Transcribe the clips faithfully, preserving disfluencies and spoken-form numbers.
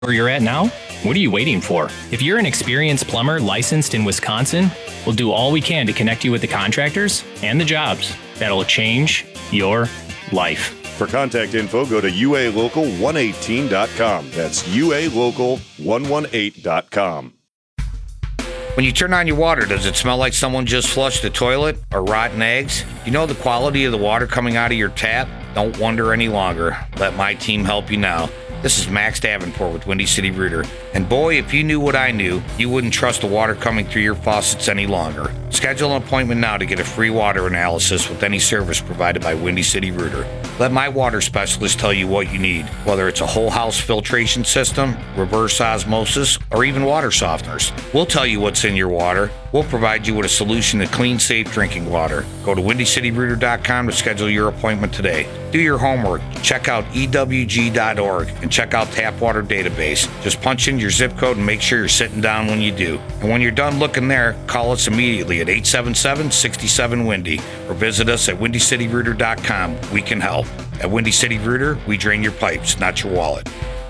Where you're at now? What are you waiting for? If you're an experienced plumber licensed in Wisconsin, we'll do all we can to connect you with the contractors and the jobs that'll change your life. For contact info, go to U A local one eighteen dot com. That's U A local one eighteen dot com. When you turn on your water, does it smell like someone just flushed the toilet or rotten eggs? You know the quality of the water coming out of your tap? Don't wonder any longer. Let my team help you now. This is Max Davenport with Windy City Rooter. And boy, if you knew what I knew, you wouldn't trust the water coming through your faucets any longer. Schedule an appointment now to get a free water analysis with any service provided by Windy City Rooter. Let my water specialist tell you what you need, whether it's a whole house filtration system, reverse osmosis, or even water softeners. We'll tell you what's in your water. We'll provide you with a solution to clean, safe drinking water. Go to windy city rooter dot com to schedule your appointment today. Do your homework. Check out E W G dot org and check out Tap Water Database. Just punch in your zip code and make sure you're sitting down when you do. And when you're done looking there, call us immediately at eight seven seven, six seven, Windy or visit us at windy city rooter dot com. We can help. At Windy City Rooter, we drain your pipes, not your wallet.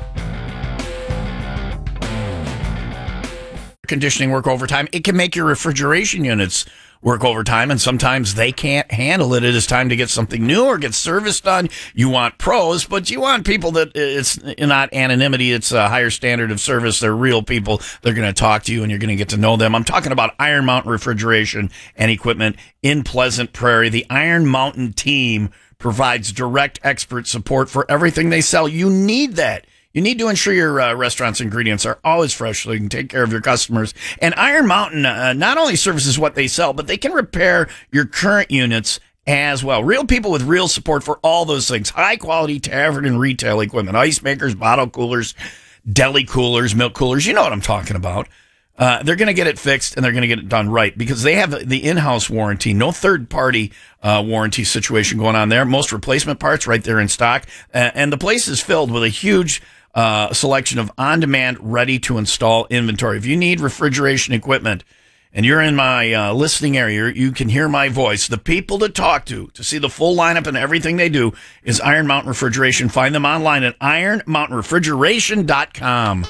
Conditioning work overtime. It can make your refrigeration units work overtime, and sometimes they can't handle it. It is time to get something new or get service done. You want pros, but you want people that it's not anonymity. It's a higher standard of service. They're real people. They're going to talk to you, and you're going to get to know them. I'm talking about Iron Mountain Refrigeration and Equipment in Pleasant Prairie. The Iron Mountain team provides direct expert support for everything they sell. You need that. You need to ensure your uh, restaurant's ingredients are always fresh so you can take care of your customers. And Iron Mountain uh, not only services what they sell, but they can repair your current units as well. Real people with real support for all those things. High quality tavern and retail equipment, ice makers, bottle coolers, deli coolers, milk coolers. You know what I'm talking about. Uh, they're going to get it fixed, and they're going to get it done right because they have the in-house warranty, no third-party uh, warranty situation going on there. Most replacement parts right there in stock, uh, and the place is filled with a huge uh, selection of on-demand, ready-to-install inventory. If you need refrigeration equipment and you're in my uh, listening area, you can hear my voice. The people to talk to, to see the full lineup and everything they do, is Iron Mountain Refrigeration. Find them online at iron mountain refrigeration dot com.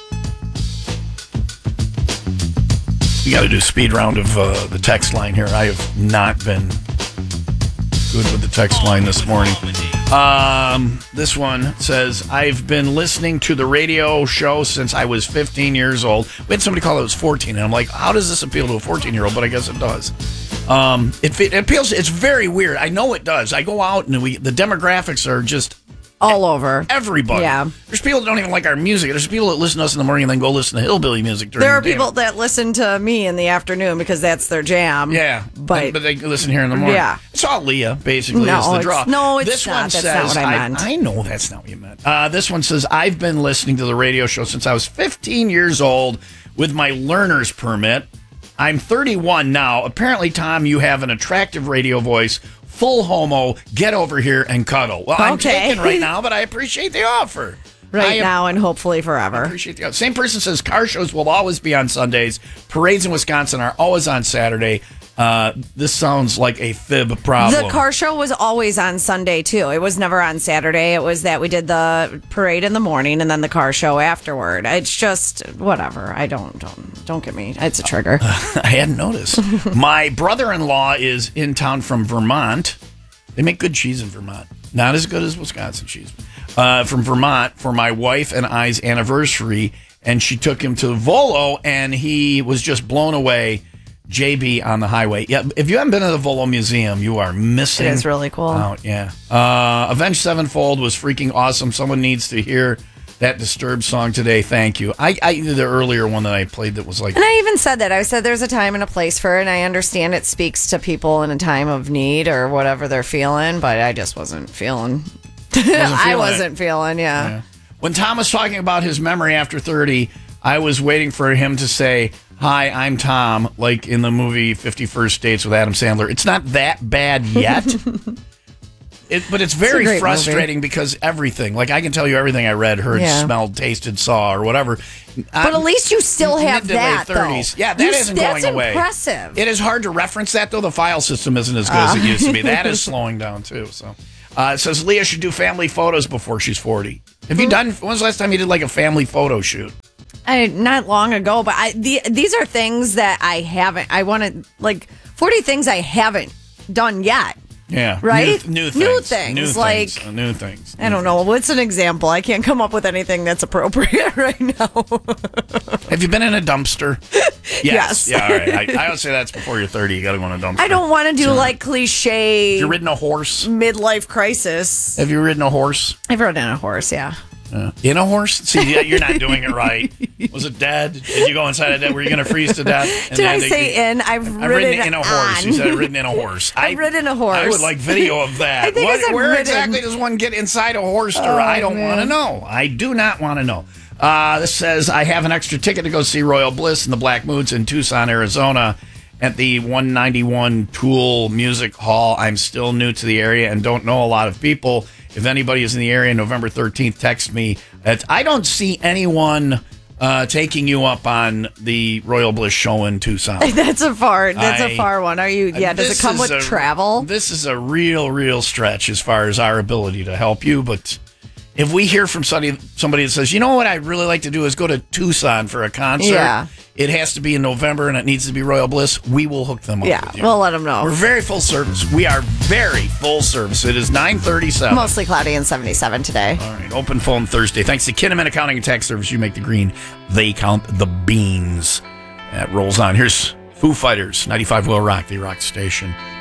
We got to do a speed round of uh, the text line here. I have not been good with the text line this morning. Um, this one says, I've been listening to the radio show since I was fifteen years old. We had somebody call it was fourteen, and I'm like, how does this appeal to a fourteen-year-old? But I guess it does. Um, it, it appeals. It's very weird. I know it does. I go out, and we the demographics are just all over. Everybody. Yeah. There's people that don't even like our music. There's people that listen to us in the morning and then go listen to hillbilly music during There are the day. people that listen to me in the afternoon because that's their jam. Yeah. But, but they listen here in the morning. Yeah. It's all Leah, basically, no, is the it's, draw. No, it's this not. one That's says, not what I meant. I, I know that's not what you meant. Uh, this one says, I've been listening to the radio show since I was fifteen years old with my learner's permit. I'm thirty-one now. Apparently, Tom, you have an attractive radio voice. Full homo, get over here and cuddle. Well, I'm Okay. taken right now, but I appreciate the offer. Right I am- now and hopefully forever. I appreciate the offer. Same person says car shows will always be on Sundays. Parades in Wisconsin are always on Saturday. Uh, this sounds like a fib problem. The car show was always on Sunday, too. It was never on Saturday. It was that we did the parade in the morning and then the car show afterward. It's just whatever. I don't, don't, don't get me. It's a trigger. I hadn't noticed. My brother-in-law is in town from Vermont. They make good cheese in Vermont. Not as good as Wisconsin cheese. Uh, from Vermont for my wife and I's anniversary, and she took him to Volo, and he was just blown away. J B on the highway. Yeah, if you haven't been to the Volo Museum, you are missing. It is really cool. Out. Yeah. Uh, Avenged Sevenfold was freaking awesome. Someone needs to hear that Disturbed song today. Thank you. I, I the earlier one that I played that was like. And I even said that. I said there's a time and a place for it, and I understand it speaks to people in a time of need or whatever they're feeling, but I just wasn't feeling. Wasn't I feeling wasn't it. feeling, yeah. Yeah. When Tom was talking about his memory after thirty, I was waiting for him to say, hi, I'm Tom, like in the movie fifty-first Dates with Adam Sandler. It's not that bad yet. It, but it's very It's a great frustrating movie. because everything, like I can tell you everything I read, heard, Yeah. smelled, tasted, saw, or whatever. But at least you still have mid to late that, thirties. though. Yeah, that You- isn't that's going away. impressive. It is hard to reference that, though. The file system isn't as good as it used to be. That is slowing down, too. So, Uh, it says Leah should do family photos before she's forty. Have you done? When was the last time you did like a family photo shoot? I not long ago, but I the, these are things that I haven't. I want to like forty things I haven't done yet. Yeah, right. New, new things. New things. New like things. Uh, new things. I don't know. What's an example? I can't come up with anything that's appropriate right now. Have you been in a dumpster? Yes. Yeah. All right. I, I would say that's before you're thirty. You got to go in a dumpster. I don't want to do So, like cliche. Have you ridden a horse? Midlife crisis. Have you ridden a horse? I've ridden a horse. Yeah. Uh, in a horse? See, you're not doing it right. Was it dead? Did you go inside of dead? Were you going to freeze to death? And Did I then say they, in? I've, I've ridden, ridden in a horse. on. You said I've ridden in a horse. I've I, ridden a horse. I would like video of that. I think I What, said where ridden. exactly does one get inside a horse? To, Oh, I don't man. want to know. I do not want to know. Uh, this says, I have an extra ticket to go see Royal Bliss and the Black Moods in Tucson, Arizona at the one ninety-one Tool Music Hall. I'm still new to the area and don't know a lot of people. If anybody is in the area, November thirteenth, text me. At, I don't see anyone uh, taking you up on the Royal Bliss show in Tucson. That's a far. That's I- a far one. Are you? Yeah. Does This it come is with a- travel? This is a real, real stretch as far as our ability to help you. But if we hear from somebody, somebody that says, you know what I'd really like to do is go to Tucson for a concert. Yeah. It has to be in November and it needs to be Royal Bliss. We will hook them up Yeah. with you. We'll let them know. We're very full service. We are very full service. It is nine thirty-seven. Mostly cloudy and seventy-seven today. All right, open phone Thursday. Thanks to Kinnaman Accounting and Tax Service. You make the green, they count the beans. That rolls on. Here's Foo Fighters, ninety-five Will Rock, the rock station.